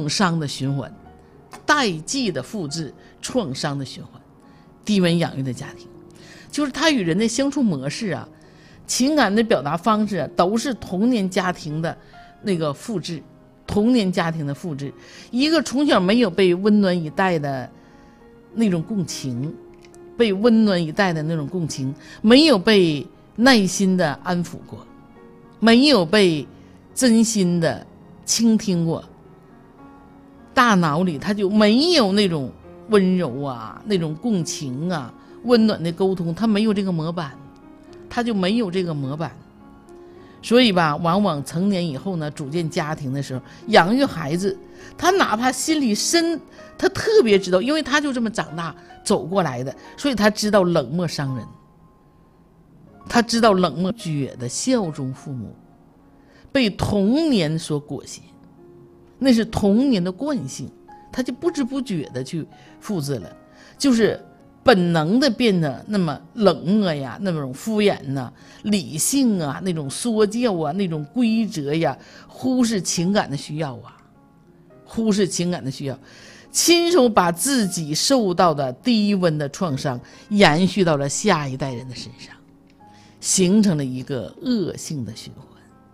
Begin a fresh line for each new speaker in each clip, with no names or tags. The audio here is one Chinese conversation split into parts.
创伤的循环，代际的复制，创伤的循环。低温养育的家庭，就是他与人的相处模式啊，情感的表达方式啊，都是童年家庭的那个复制，童年家庭的复制。一个从小没有被温暖以待的那种共情，被温暖以待的那种共情，没有被耐心的安抚过，没有被真心的倾听过，大脑里他就没有那种温柔啊，那种共情啊，温暖的沟通，他没有这个模板，他就没有这个模板。所以吧，往往成年以后呢，组建家庭的时候，养育孩子，他哪怕心里深，他特别知道，因为他就这么长大走过来的，所以他知道冷漠伤人，他知道冷漠觉的效忠父母，被童年所裹挟，那是童年的惯性，他就不知不觉的去复制了，就是本能的变得那么冷漠呀，那种敷衍呐，理性啊，那种说教啊，那种规则呀，忽视情感的需要啊，忽视情感的需要，亲手把自己受到的低温的创伤延续到了下一代人的身上，形成了一个恶性的循环。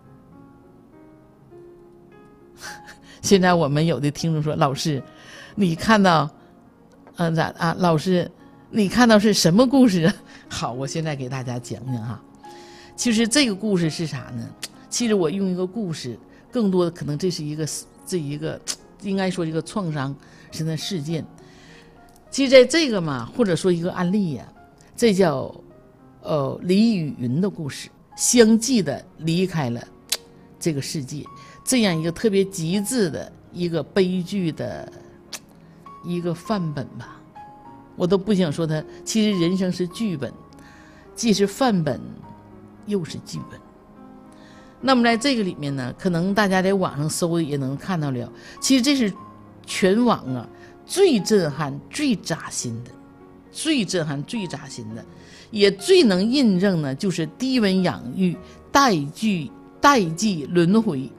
现在我们有的听众说，老师你看到老师你看到是什么故事啊？好，我现在给大家讲讲哈。其实这个故事是啥呢？其实我用一个故事，更多的可能这一个应该说一个创伤性的事件。其实在这个嘛，或者说一个案例呀，这叫李雨云的故事，相继的离开了这个世界，这样一个特别极致的一个悲剧的一个范本吧。我都不想说它，其实人生是剧本，既是范本又是剧本。那么在这个里面呢，可能大家在网上搜也能看到了，其实这是全网啊最震撼最扎心的，最震撼最扎心的，也最能印证呢，就是低温养育代际轮回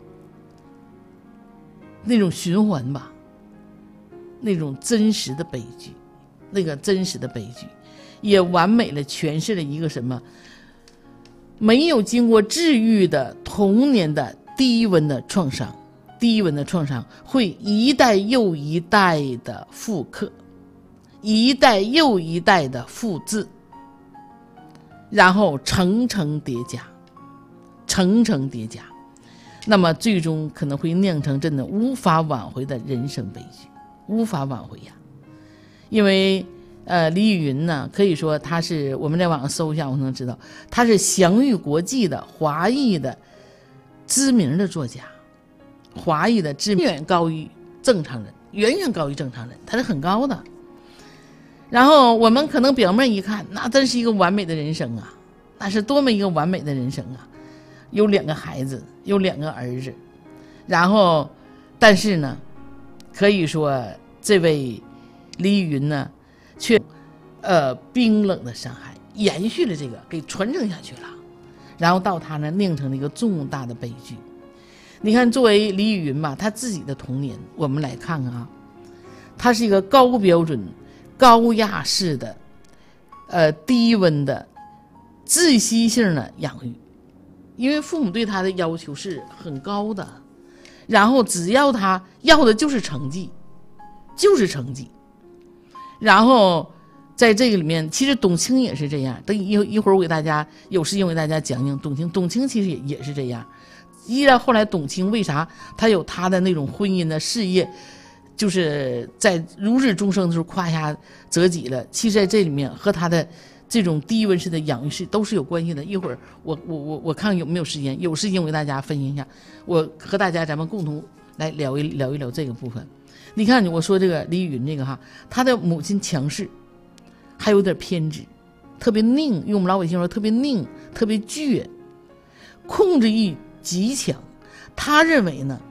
那种循环吧，那种真实的悲剧，那个真实的悲剧也完美了诠释了一个什么，没有经过治愈的童年的低温的创伤，低温的创伤会一代又一代的复刻，一代又一代的复制，然后层层叠加，层层叠加，那么最终可能会酿成真的无法挽回的人生悲剧，无法挽回呀。因为李雨云呢，可以说他是，我们在网上搜一下，我能知道他是享誉国际的华裔的知名的作家，华裔的知名远高于正常人，远远高于正常人，他是很高的。然后我们可能表面一看，那真是一个完美的人生啊，那是多么一个完美的人生啊，有2个孩子，有2个儿子，然后但是呢，可以说这位李雨云呢，却冰冷的伤害延续了这个，给传承下去了，然后到他呢酿成了一个重大的悲剧。你看，作为李雨云吧，他自己的童年，我们来看看啊，他是一个高标准、高压式的低温的窒息性的养育，因为父母对他的要求是很高的，然后只要他要的就是成绩，就是成绩。然后在这个里面，其实董卿也是这样，等一会儿我给大家有时间给大家讲讲董卿其实也是这样。依然后来董卿为啥他有他的那种婚姻的事业，就是在如日中升的时候胯下折戟了，其实在这里面和他的这种低温式的养育是都是有关系的。一会儿我看有没有时间，有时间我给大家分享一下，我和大家咱们共同来聊一聊这个部分。你看我说这个李雨云这个哈，他的母亲强势，还有点偏执，特别拧，用我们老百姓说特别拧，特别倔，控制欲极强。他认为呢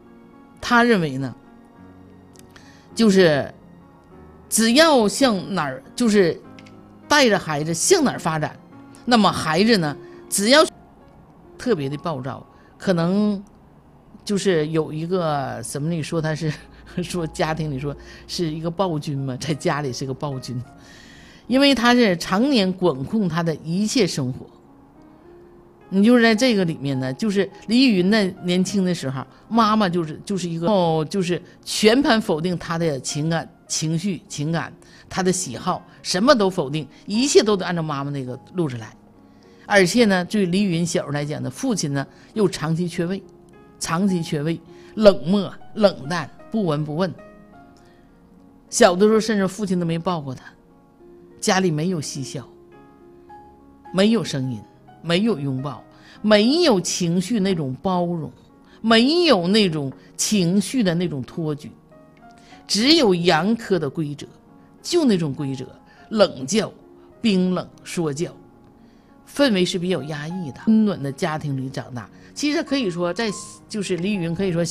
就是只要向哪儿，就是带着孩子向哪儿发展，那么孩子呢只要特别的暴躁，可能就是有一个什么，你说他是说家庭里说是一个暴君嘛，在家里是个暴君，因为他是常年管控他的一切生活。你就是在这个里面呢，就是李雨云在年轻的时候，妈妈就是一个就是全盘否定他的情感、情绪、情感，他的喜好，什么都否定，一切都得按照妈妈那个录着来。而且呢，对李雨云小时候来讲呢，父亲呢又长期缺位，冷漠、冷淡，不闻不问。小的时候甚至父亲都没抱过他，家里没有嬉笑，没有声音，没有拥抱，没有情绪那种包容，没有那种情绪的那种托举，只有严苛的规则，就那种规则，冷教、冰冷说教，氛围是比较压抑的。温暖的家庭里长大，其实可以说在就是李雨云可以说